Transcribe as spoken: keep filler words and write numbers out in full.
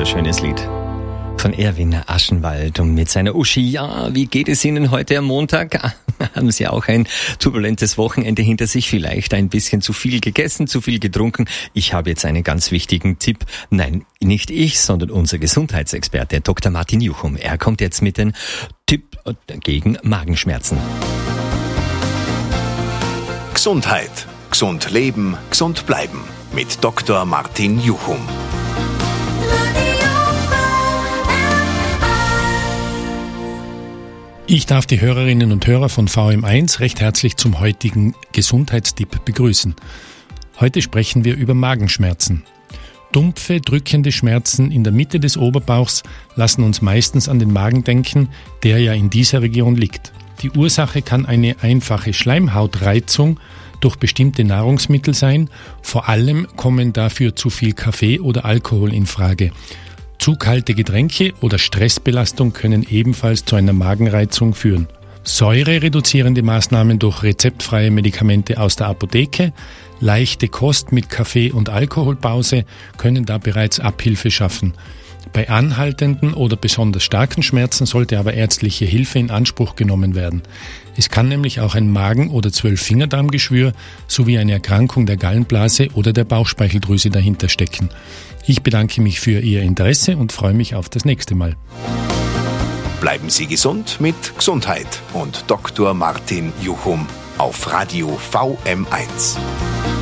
wunderschönes Lied von Erwin Aschenwald und mit seiner Uschi. Ja, wie geht es Ihnen heute am Montag? Haben Sie auch ein turbulentes Wochenende hinter sich? Vielleicht ein bisschen zu viel gegessen, zu viel getrunken? Ich habe jetzt einen ganz wichtigen Tipp. Nein, nicht ich, sondern unser Gesundheitsexperte Doktor Martin Juchum. Er kommt jetzt mit dem Tipp gegen Magenschmerzen. Gesundheit. Gesund leben, gesund bleiben. Mit Doktor Martin Juchum. Ich darf die Hörerinnen und Hörer von V M eins recht herzlich zum heutigen Gesundheitstipp begrüßen. Heute sprechen wir über Magenschmerzen. Dumpfe, drückende Schmerzen in der Mitte des Oberbauchs lassen uns meistens an den Magen denken, der ja in dieser Region liegt. Die Ursache kann eine einfache Schleimhautreizung durch bestimmte Nahrungsmittel sein. Vor allem kommen dafür zu viel Kaffee oder Alkohol in Frage. Zu kalte Getränke oder Stressbelastung können ebenfalls zu einer Magenreizung führen. Säurereduzierende Maßnahmen durch rezeptfreie Medikamente aus der Apotheke, leichte Kost mit Kaffee- und Alkoholpause können da bereits Abhilfe schaffen. Bei anhaltenden oder besonders starken Schmerzen sollte aber ärztliche Hilfe in Anspruch genommen werden. Es kann nämlich auch ein Magen- oder Zwölffingerdarmgeschwür sowie eine Erkrankung der Gallenblase oder der Bauchspeicheldrüse dahinter stecken. Ich bedanke mich für Ihr Interesse und freue mich auf das nächste Mal. Bleiben Sie gesund mit Gesundheit und Doktor Martin Juchum auf Radio V M eins.